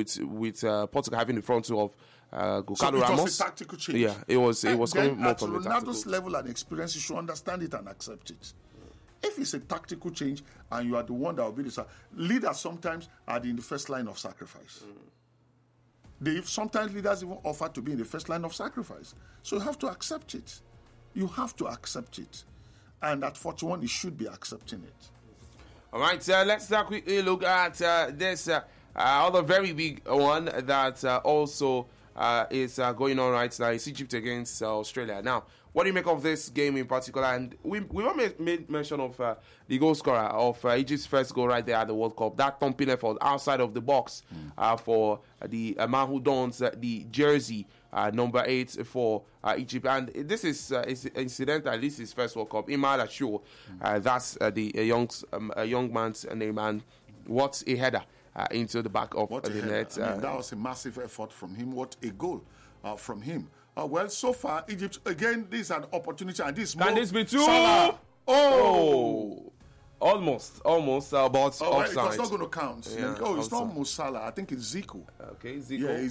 with Portugal having the front two of Goncalo Ramos. Ramos. Was a tactical change. Yeah, it was coming more from the Ronaldo's level and experience, you should understand it and accept it. If it's a tactical change and you are the one that will be the leaders, sometimes are in the first line of sacrifice. Sometimes leaders even offer to be in the first line of sacrifice. So you have to accept it. You have to accept it. And at 41, you should be accepting it. All right, let's quickly look at this other very big one that also is going on right now. It's Egypt against Australia. Now, what do you make of this game in particular? And we made mention of the goal scorer of Egypt's first goal right there at the World Cup. That thumping effort outside of the box for the man who dons the jersey number 8 for Egypt. And this is incidental. This is his first World Cup. Imad Ashur, that's a young man's name. And what a header into the back of the net. I mean, that was a massive effort from him. What a goal from him. Well, so far, Egypt, again, this is an opportunity. And this Can this be two? Salah. Oh! Almost, but offside. It was not going to count. Yeah, it's not Mo Salah. I think it's Zico. Okay, Zico. Yeah,